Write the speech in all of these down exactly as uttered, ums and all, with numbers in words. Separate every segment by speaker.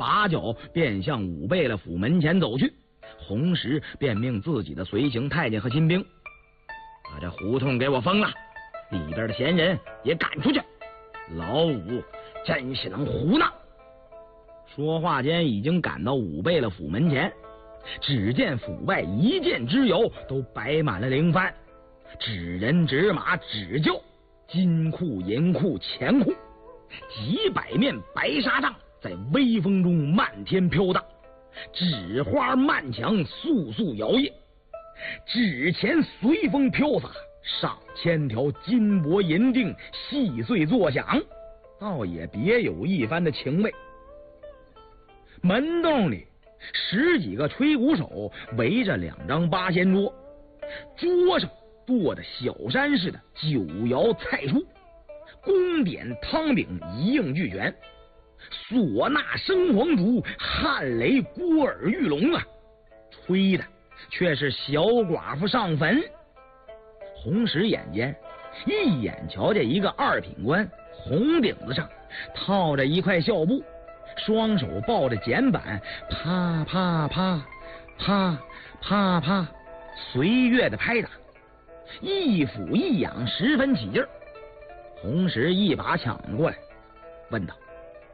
Speaker 1: 拔脚便向武贝勒府门前走去。洪石便命自己的随行太监和亲兵把这胡同给我封了，里边的闲人也赶出去。老武真是能胡闹！说话间已经赶到武贝勒府门前，只见府外一箭之遥都摆满了灵幡，纸人纸马纸轿，金库银库钱库，几百面白纱帐在微风中漫天飘荡，纸花漫墙簌簌摇曳，纸钱随风飘洒，上千条金箔银锭细碎作响，倒也别有一番的情味。门洞里十几个吹鼓手围着两张八仙桌，桌上剁的小山似的酒肴菜蔬，供点汤饼一应俱全，唢呐笙黄竹，汉雷锅耳玉龙啊，吹的却是小寡妇上坟。洪石眼尖，一眼瞧见一个二品官红顶子上套着一块孝布，双手抱着简板，啪啪啪啪啪啪随乐的拍打，一俯一仰，十分起劲儿。洪石一把抢过来，问道：“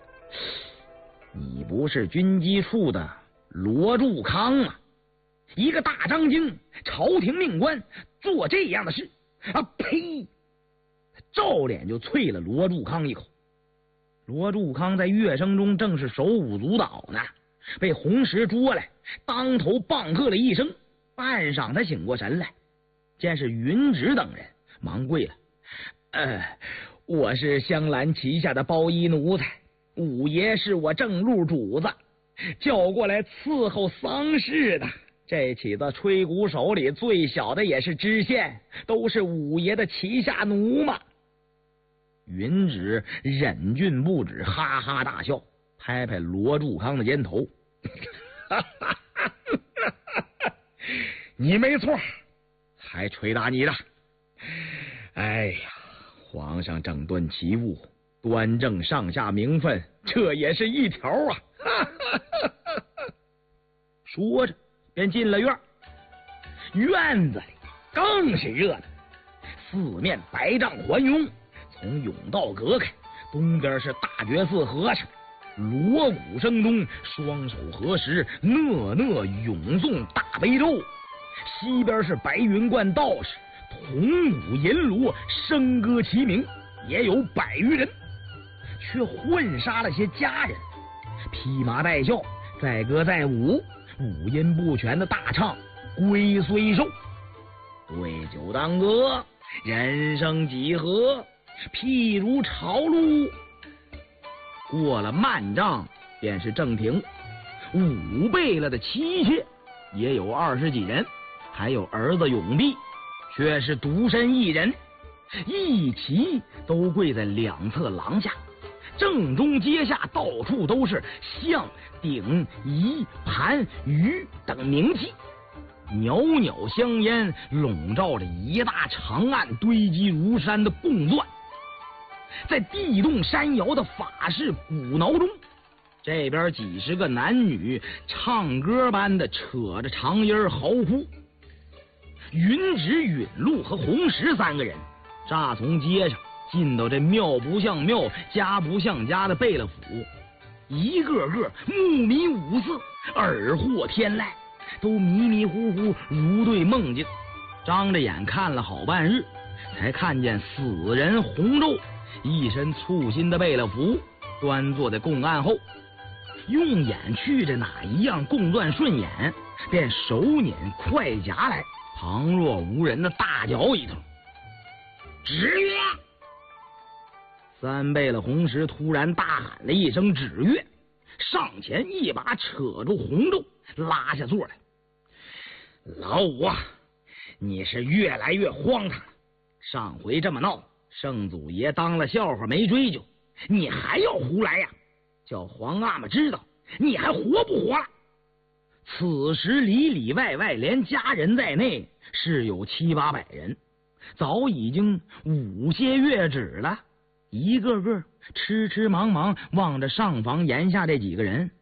Speaker 1: 你不是军机处的罗柱康吗？一个大张京，朝廷命官，做这样的事啊！呸！”他照脸就啐了罗柱康一口。罗柱康在乐声中正是手舞足蹈呢，被洪石捉来，当头棒喝了一声。半晌他醒过神来，见是云直等人，忙跪了：“呃，我是香兰旗下的包衣奴才，五爷是我正路主子，叫过来伺候丧事的。这起子吹鼓手里最小的也是知县，都是五爷的旗下奴嘛。”云直忍俊不止，哈哈大笑，拍拍罗柱康的肩头：“你没错，还捶打你的。哎呀，皇上整顿旗务，端正上下名分，这也是一条啊！”说着便进了院，院子里更是热闹，四面白帐环拥，从甬道隔开，东边是大觉寺和尚，锣鼓声中双手合十，讷讷咏诵大悲咒；西边是白云观道士，铜鼓银锣，笙歌齐鸣，也有百余人，却混杀了些家人，披麻戴孝，载歌载舞，五音不全的大唱龟虽寿，对酒当歌，人生几何，譬如朝露。过了幔帐便是正廷，武贝勒的妻妾也有二十几人，还有儿子永弼却是独身一人，一齐都跪在两侧廊下，正中阶下到处都是象、鼎、仪、盘、盂等名器，袅袅香烟笼罩着一大长案，堆积如山的供钻。在地动山摇的法式鼓挠中，这边几十个男女唱歌般的扯着长音嚎呼。云直、允禄和洪石三个人乍从街上进到这庙不像庙，家不像家的贝勒府，一个个目迷五四，耳惑天籁，都迷迷糊糊如对梦境，张着眼看了好半日，才看见死人洪胄一身簇新的贝勒服，端坐在供案后，用眼去着哪一样供钻顺眼，便手捻快夹来，旁若无人的大嚼一通。止乐！三贝勒洪石突然大喊了一声止乐，上前一把扯住洪胄，拉下座来。老五啊，你是越来越荒唐了，上回这么闹，圣祖爷当了笑话没追究，你还要胡来呀？叫皇阿玛知道你还活不活了？此时里里外外连家人在内是有七八百人，早已经舞歇乐止了，一个个痴痴茫茫望着上房檐下这几个人，